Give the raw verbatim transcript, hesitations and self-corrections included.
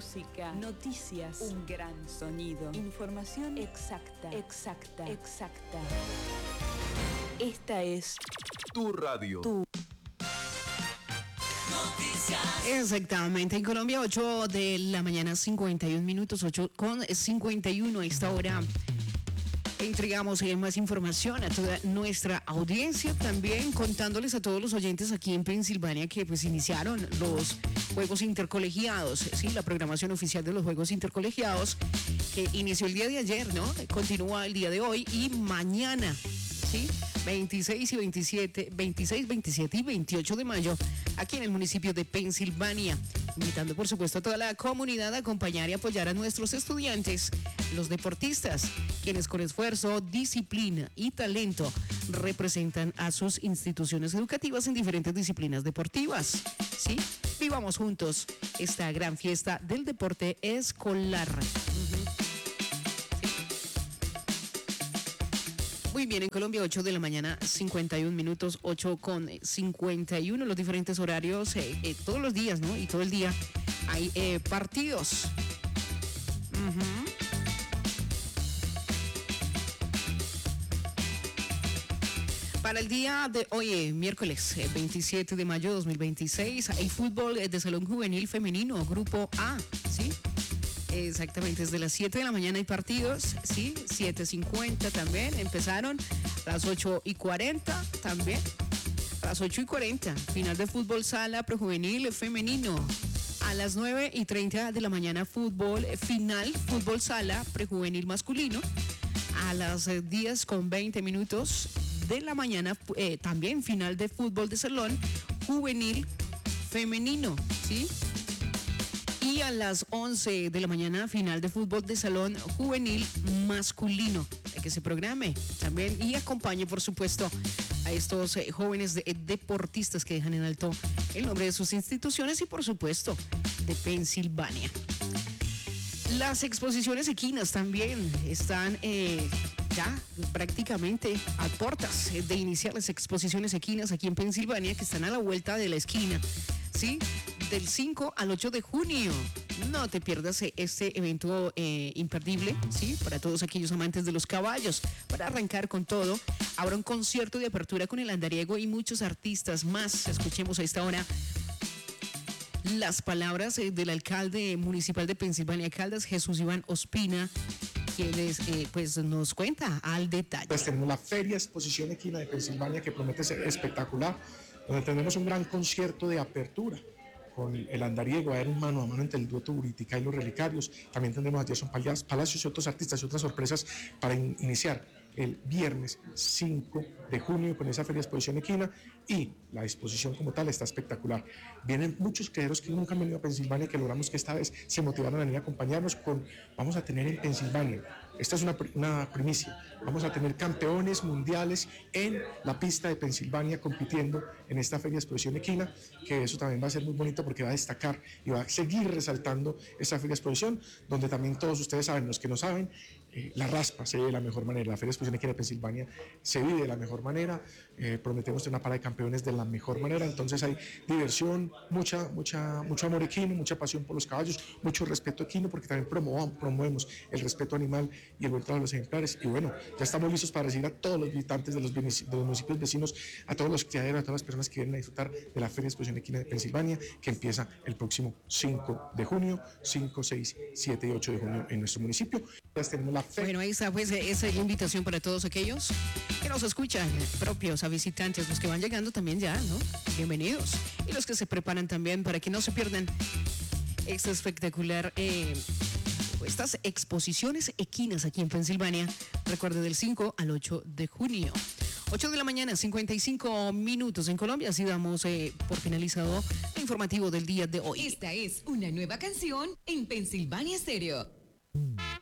música, noticias, un gran sonido, información exacta, exacta, exacta. Esta es tu radio. Tu Exactamente, en Colombia, ocho de la mañana, cincuenta y un minutos, ocho con cincuenta y uno a esta hora. Entregamos eh, más información a toda nuestra audiencia, también contándoles a todos los oyentes aquí en Pensilvania que pues iniciaron los Juegos Intercolegiados, sí, la programación oficial de los Juegos Intercolegiados que inició el día de ayer, ¿no? Continúa el día de hoy y mañana, ¿sí? veintiséis y veintisiete, veintiséis, veintisiete y veintiocho de mayo, aquí en el municipio de Pensilvania. Invitando, por supuesto, a toda la comunidad a acompañar y apoyar a nuestros estudiantes, los deportistas, quienes con esfuerzo, disciplina y talento representan a sus instituciones educativas en diferentes disciplinas deportivas. ¿Sí? Vivamos juntos esta gran fiesta del deporte escolar. Uh-huh. Muy bien, en Colombia, ocho de la mañana, cincuenta y un minutos, ocho con cincuenta y uno, los diferentes horarios, eh, eh, todos los días, ¿no? Y todo el día hay eh, partidos. Uh-huh. Para el día de hoy, eh, miércoles eh, veintisiete de mayo de dos mil veintiséis, hay fútbol eh, de salón juvenil femenino, grupo A, ¿sí? Exactamente, desde las siete de la mañana hay partidos, sí, siete cincuenta también, empezaron, a las ocho y cuarenta también, a las ocho y cuarenta, final de fútbol sala prejuvenil femenino, a las nueve y treinta de la mañana fútbol final, fútbol sala prejuvenil masculino, a las diez con veinte minutos de la mañana eh, también final de fútbol de salón juvenil femenino, ¿sí? Y a las once de la mañana, final de fútbol de salón juvenil masculino. Hay que se programe también y acompañe, por supuesto, a estos eh, jóvenes de, eh, deportistas que dejan en alto el nombre de sus instituciones y, por supuesto, de Pensilvania. Las exposiciones equinas también están eh, ya prácticamente a puertas de iniciar las exposiciones equinas aquí en Pensilvania, que están a la vuelta de la esquina, ¿sí? Del cinco al ocho de junio. No te pierdas este evento eh, imperdible, ¿sí? Para todos aquellos amantes de los caballos. Para arrancar con todo, habrá un concierto de apertura con el andariego y muchos artistas más. Escuchemos a esta hora las palabras eh, del alcalde municipal de Pensilvania, Caldas, Jesús Iván Ospina, quienes eh, pues nos cuenta al detalle. Pues tenemos la Feria Exposición Equina de Pensilvania, que promete ser espectacular, donde tenemos un gran concierto de apertura con el andariego, a ver un mano a mano entre el dueto Buritica y los Relicarios. También tendremos a Jason Palacios y otros artistas y otras sorpresas para in- iniciar el viernes cinco de junio con esa Feria Exposición Equina, y la exposición como tal está espectacular. Vienen muchos criaderos que nunca han venido a Pensilvania, que logramos que esta vez se motivaron a venir a acompañarnos con, vamos a tener en Pensilvania, esta es una, una primicia, vamos a tener campeones mundiales en la pista de Pensilvania compitiendo en esta Feria Exposición Equina, que eso también va a ser muy bonito porque va a destacar y va a seguir resaltando esa Feria Exposición, donde también todos ustedes saben, los que no saben, eh, la raspa se vive de la mejor manera, la Feria Exposición Equina de Pensilvania se vive de la mejor manera, eh, prometemos tener una parada de campeones de la mejor manera, entonces hay diversión, mucha, mucha, mucho amor equino, mucha pasión por los caballos, mucho respeto equino, porque también promovamos, promovemos el respeto animal y el buen trato de los ejemplares. Y bueno, ya estamos listos para recibir a todos los visitantes de los, de los municipios vecinos, a todos los criaderos, a todas las personas que vienen a disfrutar de la Feria de Exposición Equina de Pensilvania, que empieza el próximo cinco de junio, cinco, seis, siete y ocho de junio en nuestro municipio. Entonces tenemos la fe. Bueno, ahí está pues esa invitación para todos aquellos que nos escuchan, propios a visitantes, los que van llegando también ya, ¿no? Bienvenidos. Y los que se preparan también para que no se pierdan esta espectacular, eh, estas exposiciones equinas aquí en Pensilvania. Recuerde, del cinco al ocho de junio. ocho de la mañana, cincuenta y cinco minutos en Colombia. Así damos eh, por finalizado el informativo del día de hoy. Esta es una nueva canción en Pensilvania Stereo.